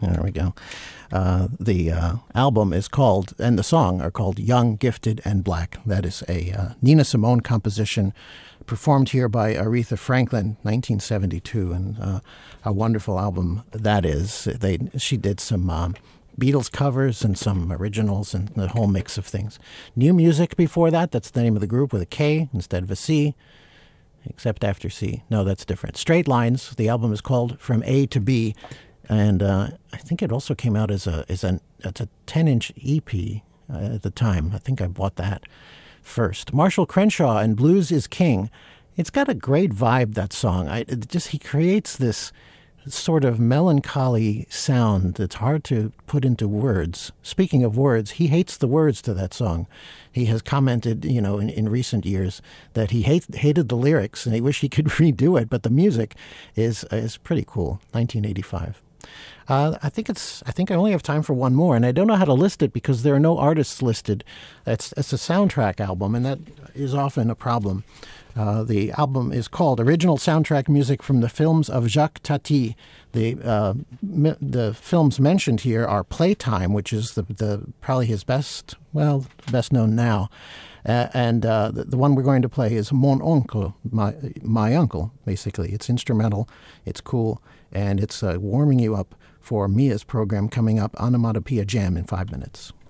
There we go. The album is called, and the song are called Young, Gifted, and Black. That is a Nina Simone composition performed here by Aretha Franklin, 1972, and a wonderful album that is. She did some Beatles covers and some originals and the whole mix of things. New Music before that, that's the name of the group with a K instead of a C, except after C. No, that's different. Straight Lines, the album is called From A to B, and I think it also came out as a 10-inch EP at the time. I think I bought that first. Marshall Crenshaw and Blues is King. It's got a great vibe, that song. He creates this sort of melancholy sound that's hard to put into words. Speaking of words, he hates the words to that song. He has commented, in recent years that he hated the lyrics and he wished he could redo it, but the music is pretty cool. 1985. I think I only have time for one more, and I don't know how to list it because there are no artists listed. It's a soundtrack album, and that is often a problem. The album is called Original Soundtrack Music from the Films of Jacques Tati. The films mentioned here are Playtime, which is the probably his best known now. And the one we're going to play is Mon Oncle, my uncle, basically. It's instrumental, it's cool, and it's warming you up for Mia's program coming up, Onomatopoeia Jam, in 5 minutes.